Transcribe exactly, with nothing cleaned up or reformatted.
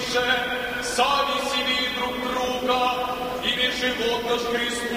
же, сами себе друг друга, и весь живот наш Христу